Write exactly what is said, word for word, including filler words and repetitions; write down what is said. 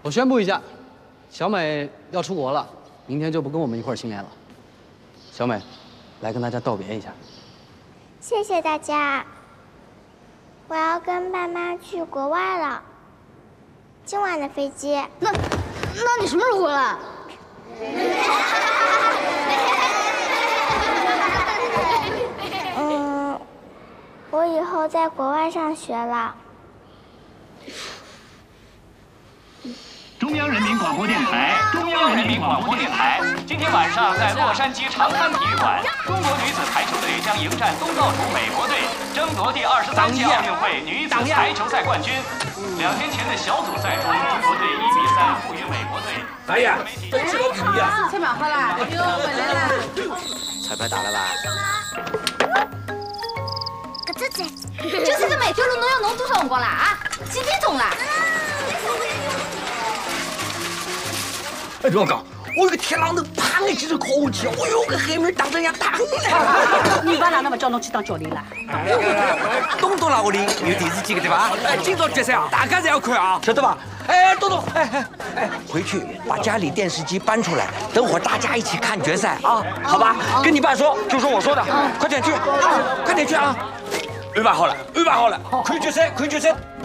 我宣布一下，小美要出国了，明天就不跟我们一块儿庆联了。小美，来跟大家道别一下。 谢谢大家，我要跟爸妈去国外了，今晚的飞机。 那，那你什么时候回来？ 嗯，我以后在国外上学了。 中央人民广播电台，中央人民广播电台。今天晚上在洛杉矶长滩体育馆，中国女子排球队将迎战东道主美国队，争夺第二十三届奥运会女子排球赛冠军。两天前的小组赛中，中国队一比三负于美国队。 哎呀，都是个皮呀！ 菜码好啦，又回来啦。 彩排打了吧？ 咯吱吱， 就是这么一条路，侬要弄多少辰光啦？啊，几点钟啦？ 哎，老刚，我有个天狼头，啪的几只烤火鸡，我有个黑妹当着人家烫了。 你爸哪那么叫侬去当教练了？ 东东那屋里有电视机的对吧？ 哎，今朝决赛啊，大家侪要看啊，晓得吧？哎，东东，哎哎哎，回去把家里电视机搬出来，等会儿大家一起看决赛啊，好吧？跟你爸说，就说我说的，快点去，快点去啊！安排好了，安排好了，看决赛，看决赛。